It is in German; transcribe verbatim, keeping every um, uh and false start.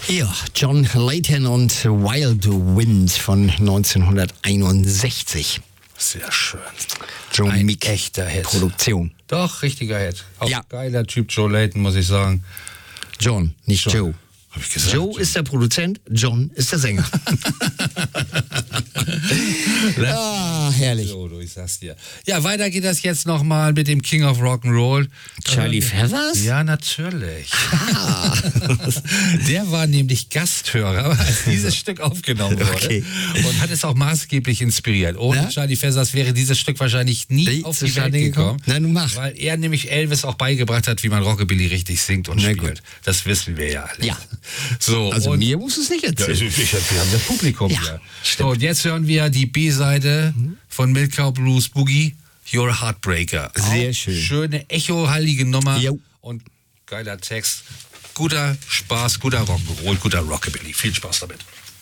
Ja, John Layton und Wild Wind von neunzehnhunderteinundsechzig. Sehr schön. Joe Ein Meek echter Hit. Produktion. Doch, richtiger Hit. Auch Ja. geiler Typ, Joe Layton, muss ich sagen. John, nicht John. Joe. Hab ich gesagt. Joe ist der Produzent, John ist der Sänger. Ah, herrlich. So, du, ich sag's dir. Ja, weiter geht das jetzt nochmal mit dem King of Rock'n'Roll. Charlie Feathers? Ja, natürlich. Ah. Der war nämlich Gasthörer, als dieses Stück aufgenommen wurde. Okay. Und hat es auch maßgeblich inspiriert. Ohne Ja? Charlie Feathers wäre dieses Stück wahrscheinlich nie Nie auf die zustande Welt gekommen. gekommen? Na, nun mach. Weil er nämlich Elvis auch beigebracht hat, wie man Rockabilly richtig singt und Na spielt. gut. Das wissen wir ja alle. Ja. So, Also und mir musst du es nicht ja, erzählen. ich, ich, wir haben das Publikum Ja, hier. stimmt. So, und jetzt hören wir die B-Seite von Milk Blues Boogie, Your Heartbreaker. Sehr Auch schön. Schöne, echohallige Nummer Jo. und geiler Text. Guter Spaß, guter Rock'n'Roll, guter Rockabilly. Viel Spaß damit.